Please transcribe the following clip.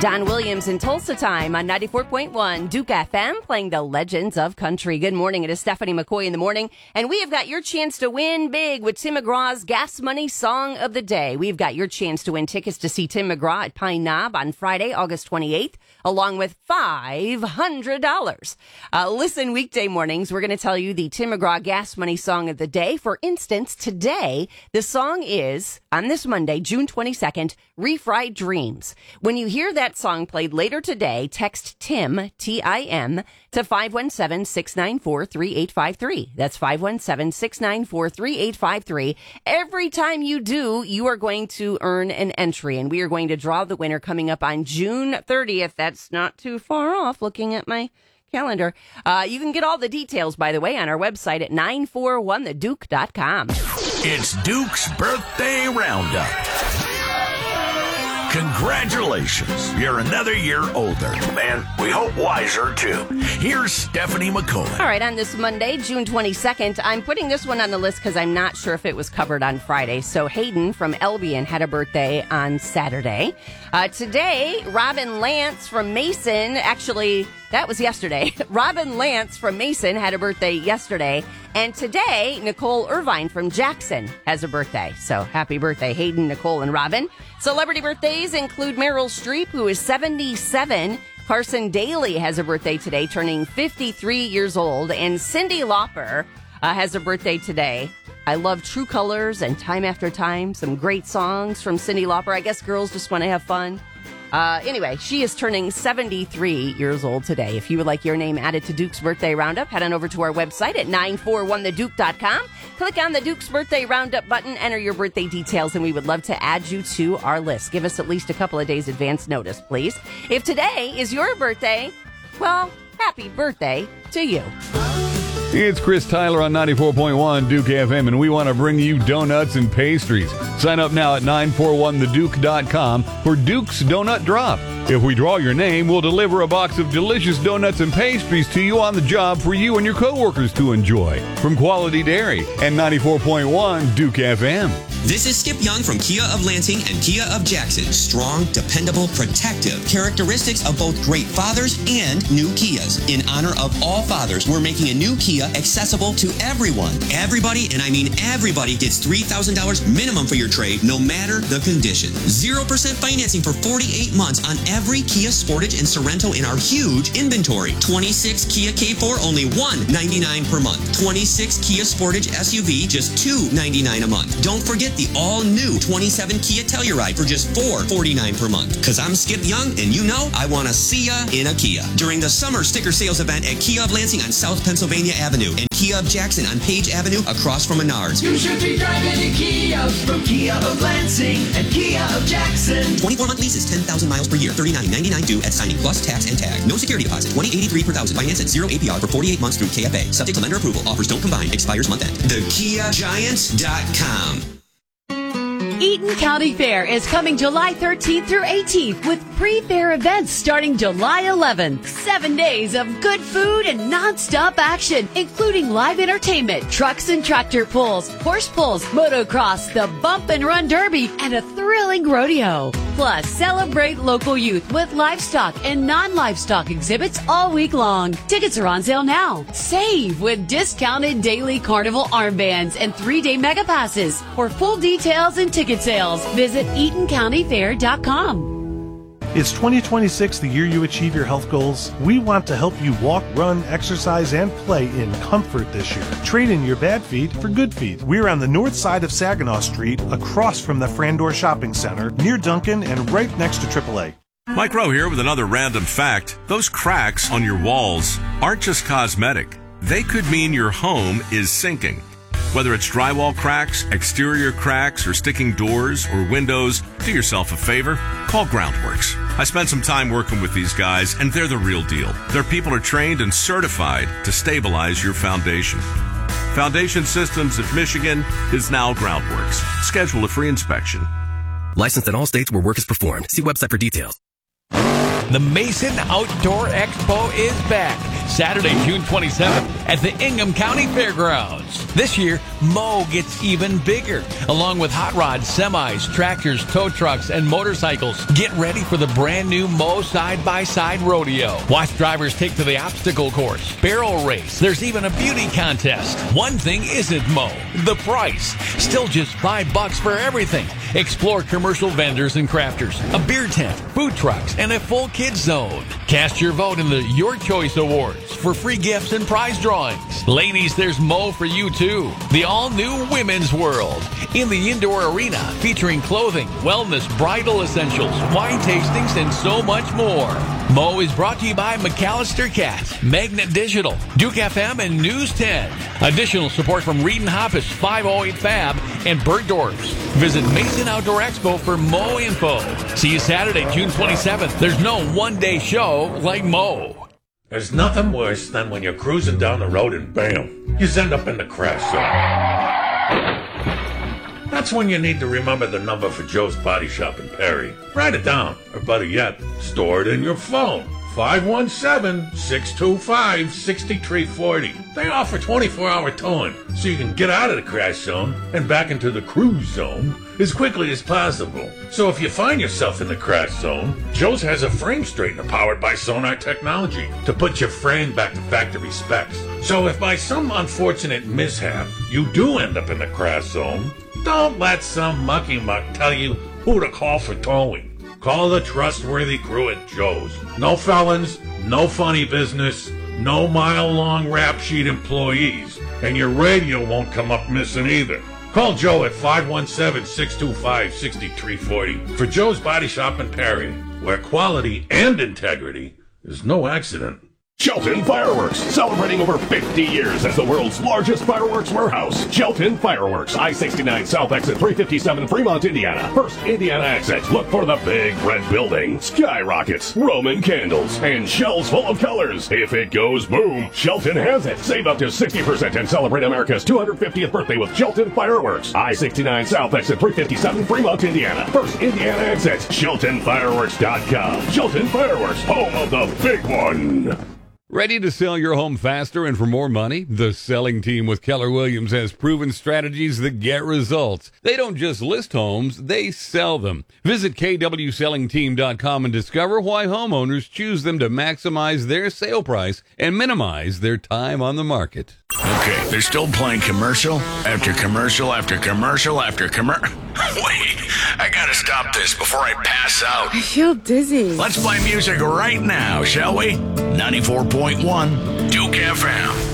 Don Williams in Tulsa Time on 94.1 Duke FM, playing the legends of country. Good morning. It is Stephanie McCoy in the morning, and we have got your chance to win big with Tim McGraw's Gas Money Song of the Day. We've got your chance to win tickets to see Tim McGraw at Pine Knob on Friday, August 28th, along with $500. Listen, weekday mornings, we're going to tell you the Tim McGraw Gas Money Song of the Day. For instance, today, the song is, on this Monday, June 22nd, Refried Dreams. When you hear that song played later today, text TIM, T-I-M, to 517-694-3853. That's 517-694-3853. Every time you do, you are going to earn an entry, and we are going to draw the winner coming up on June 30th. That's not too far off, looking at my calendar. You can get all the details, by the way, on our website at 941theduke.com. It's Duke's Birthday Roundup. Congratulations, you're another year older, and we hope wiser, too. Here's Stephanie McCoy. All right, on this Monday, June 22nd, I'm putting this one on the list because I'm not sure if it was covered on Friday. So Hayden from Albion had a birthday on Saturday. Today, Robin Lance from Mason, actually, that was yesterday. Robin Lance from Mason had a birthday yesterday. And today, Nicole Irvine from Jackson has a birthday. So happy birthday, Hayden, Nicole, and Robin. Celebrity birthdays include Meryl Streep, who is 77. Carson Daly has a birthday today, turning 53 years old. And Cyndi Lauper has a birthday today. I love True Colors and Time After Time. Some great songs from Cyndi Lauper. I guess girls just want to have fun. Anyway, she is turning 73 years old today. If you would like your name added to Duke's Birthday Roundup, head on over to our website at 941theduke.com. Click on the Duke's Birthday Roundup button, enter your birthday details, and we would love to add you to our list. Give us at least a couple of days advance notice, please. If today is your birthday, well, happy birthday to you. It's Chris Tyler on 94.1 Duke FM, and we want to bring you donuts and pastries. Sign up now at 941theduke.com for Duke's Donut Drop. If we draw your name, we'll deliver a box of delicious donuts and pastries to you on the job for you and your coworkers to enjoy. From Quality Dairy and 94.1 Duke FM. This is Skip Young from Kia of Lansing and Kia of Jackson. Strong, dependable, protective. Characteristics of both great fathers and new Kias. In honor of all fathers, we're making a new Kia accessible to everyone. Everybody, and I mean everybody, gets $3,000 minimum for your trade, no matter the condition. 0% financing for 48 months on every Kia Sportage and Sorento in our huge inventory. 26 Kia K4, only $199 per month. 26 Kia Sportage SUV, just $299 a month. Don't forget the all-new 27 Kia Telluride for just $449 per month. Because I'm Skip Young, and you know I want to see ya in a Kia. During the summer sticker sales event at Kia of Lansing on South Pennsylvania Avenue and Kia of Jackson on Page Avenue across from Menards. You should be driving a Kia from Kia of Lansing and Kia of Jackson. 24-month leases, 10,000 miles per year, $39.99 due at signing plus tax and tag. No security deposit, $20.83 per thousand. Finance at 0 APR for 48 months through KFA. Subject to lender approval. Offers don't combine. Expires month end. TheKiaGiants.com. Eaton County Fair is coming July 13th through 18th with pre-fair events starting July 11th. 7 days of good food and non-stop action, including live entertainment, trucks and tractor pulls, horse pulls, motocross, the Bump and Run Derby, and a thrilling rodeo. Plus, celebrate local youth with livestock and non-livestock exhibits all week long. Tickets are on sale now. Save with discounted daily carnival armbands and 3-day mega passes. For full details and ticket sales, visit EatonCountyFair.com. Is 2026 the year you achieve your health goals? We want to help you walk, run, exercise, and play in comfort this year. Trade in your bad feet for good feet. We're on the north side of Saginaw Street, across from the Frandor Shopping Center, near Duncan and right next to AAA. Mike Rowe here with another random fact. Those cracks on your walls aren't just cosmetic. They could mean your home is sinking. Whether it's drywall cracks, exterior cracks, or sticking doors or windows, do yourself a favor, call Groundworks. I spent some time working with these guys, and they're the real deal. Their people are trained and certified to stabilize your foundation. Foundation Systems of Michigan is now Groundworks. Schedule a free inspection. Licensed in all states where work is performed. See website for details. The Mason Outdoor Expo is back Saturday, June 27th at the Ingham County Fairgrounds. This year, Moe gets even bigger. Along with hot rods, semis, tractors, tow trucks, and motorcycles, get ready for the brand new Moe Side-by-Side Rodeo. Watch drivers take to the obstacle course, barrel race. There's even a beauty contest. One thing isn't Moe: the price. Still just $5 for everything. Explore commercial vendors and crafters, a beer tent, food trucks, and a full kids zone. Cast your vote in the Your Choice Awards for free gifts and prize drawings. Ladies, there's Moe for you too. The all-new Women's World in the indoor arena, featuring clothing, wellness, bridal essentials, wine tastings, and so much more. Moe is brought to you by McAllister Cat, Magnet Digital, Duke FM, and News 10. Additional support from Reed & Hoppus, 508 Fab, and Bergdorf's. Visit Mason Outdoor Expo for Moe info. See you Saturday, June 27th. There's no one-day show like Moe. There's nothing worse than when you're cruising down the road and bam, you end up in the crash zone. That's when you need to remember the number for Joe's Body Shop in Perry. Write it down, or better yet, store it in your phone. 517-625-6340. They offer 24-hour towing, so you can get out of the crash zone and back into the cruise zone as quickly as possible. So if you find yourself in the crash zone, Joe's has a frame straightener powered by Sonar Technology to put your frame back to factory specs. So if by some unfortunate mishap you do end up in the crash zone, don't let some mucky muck tell you who to call for towing. Call the trustworthy crew at Joe's. No felons, no funny business, no mile-long rap sheet employees, and your radio won't come up missing either. Call Joe at 517-625-6340 for Joe's Body Shop in Perry, where quality and integrity is no accident. Shelton Fireworks, celebrating over 50 years as the world's largest fireworks warehouse. Shelton Fireworks, I-69 South Exit 357, Fremont, Indiana. First Indiana exit. Look for the big red building, skyrockets, Roman candles, and shells full of colors. If it goes boom, Shelton has it. Save up to 60% and celebrate America's 250th birthday with Shelton Fireworks. I-69 South Exit 357, Fremont, Indiana. First Indiana exit. SheltonFireworks.com. Shelton Fireworks, home of the big one. Ready to sell your home faster and for more money? The selling team with Keller Williams has proven strategies that get results. They don't just list homes, they sell them. Visit kwsellingteam.com and discover why homeowners choose them to maximize their sale price and minimize their time on the market. Okay, they're still playing commercial after commercial after commercial after commercial. Wait, I gotta stop this before I pass out. I feel dizzy. Let's play music right now, shall we? 94.1 Duke FM.